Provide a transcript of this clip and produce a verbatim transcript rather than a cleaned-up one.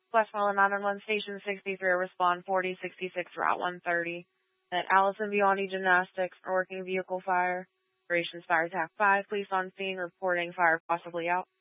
Westmoreland nine one one Station sixty-three, respond forty sixty-six, Route one thirty. At Allison Biondi Gymnastics, working vehicle fire. Operations Fire Attack five, police on scene, reporting fire possibly out.